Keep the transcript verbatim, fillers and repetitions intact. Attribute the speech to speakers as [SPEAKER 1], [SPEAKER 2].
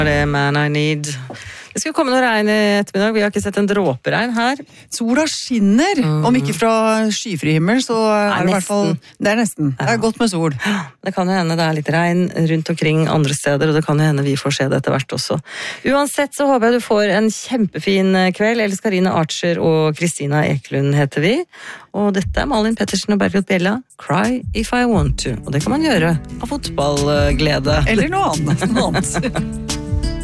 [SPEAKER 1] Det Man I Need. Det skulle komme noe regn i ettermiddag, vi har ikke sett en dråperegn her.
[SPEAKER 2] Sola skinner, mm. om ikke fra skyfri himmel, så er det i hvert fall, det er nesten, det er godt med sol.
[SPEAKER 1] Det kan jo hende det er litt regn rundt omkring andre steder, og det kan jo hende vi får se det etter hvert også. Uansett så håper jeg du får en kjempefin kveld. Else Karine Archer og Kristina Eklund heter vi, og dette er Malin Pettersen og Bergljot Bjella, Cry If I Want To, og det kan man gjøre av fotballglede.
[SPEAKER 2] Eller noe annet. Noe annet.